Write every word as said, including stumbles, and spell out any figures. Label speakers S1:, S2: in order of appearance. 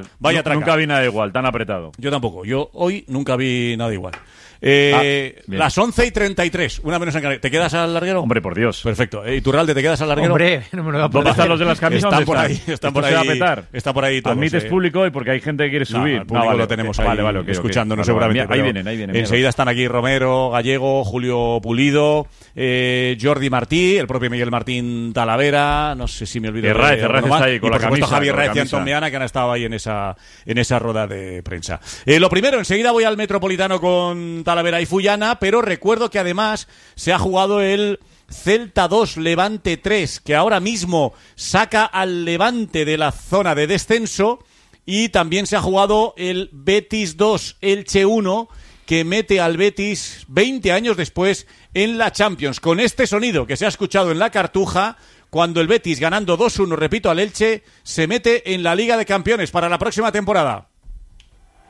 S1: Vaya
S2: no,
S1: traca.
S2: Nunca vi nada igual, tan apretado.
S1: Yo tampoco. Yo hoy nunca vi nada igual. Eh, ah, las once y treinta y tres, una menos en Canarias. ¿Te quedas al larguero?
S2: Hombre, por Dios.
S1: Perfecto. ¿Y Iturralde, te quedas al larguero?
S3: Hombre, no me lo voy a
S2: ¿Dónde están los de las camisas?
S1: Están por ahí, están por ahí.
S2: Se va a petar.
S1: Está por ahí todos.
S2: Admites
S1: eh.
S2: público hoy porque hay gente que quiere subir.
S1: No, el público
S2: no, vale,
S1: lo tenemos
S2: okay.
S1: ahí
S2: vale, vale, okay,
S1: escuchándonos
S2: okay.
S1: seguramente.
S2: Vale, vale. Ahí vienen, ahí vienen.
S1: Enseguida
S2: mierda.
S1: están aquí Romero, Gallego, Julio Pulido, eh, Jordi Martí, el propio Miguel Martín Talavera, no sé si me olvido.
S2: Herráez, Herráez está ahí con
S1: y
S2: la
S1: por supuesto
S2: camisa,
S1: Javier
S2: con la
S1: Raez y
S2: camisa.
S1: Antón Meana, que han estado ahí en esa, en esa rueda de prensa. Eh, lo primero, enseguida voy al Metropolitano con Talavera y Fullana, pero recuerdo que además se ha jugado el Celta dos, Levante tres, que ahora mismo saca al Levante de la zona de descenso, y también se ha jugado el Betis dos, Elche uno, que mete al Betis veinte años después en la Champions, con este sonido que se ha escuchado en la Cartuja, cuando el Betis, ganando dos uno, repito, al Elche, se mete en la Liga de Campeones para la próxima temporada.